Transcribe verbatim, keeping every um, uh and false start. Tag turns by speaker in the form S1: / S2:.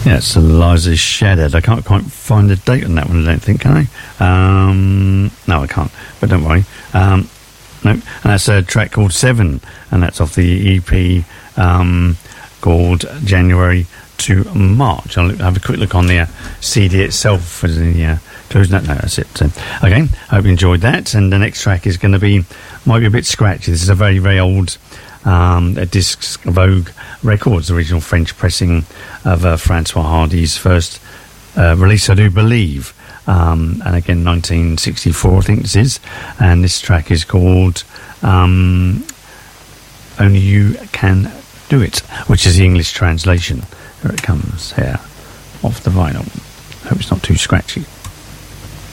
S1: Yeah, it's Eliza Shattered. I can't quite find the date on that one, I don't think, can I? Um, no, I can't, but don't worry. Um, no, and that's a track called Seven, and that's off the E P um, called January to March. I'll have a quick look on the uh, C D itself for the uh, closing that. No, that's it. So, okay, hope you enjoyed that. And the next track is going to be, might be a bit scratchy. This is a very, very old um, a Discs Vogue Records, original French pressing of uh, Francois Hardy's first uh, release, I do believe. Um, and again, nineteen sixty-four, I think this is. And this track is called um, Only You Can Do It, which is the English translation. Here it comes here, off the vinyl. Hope it's not too scratchy.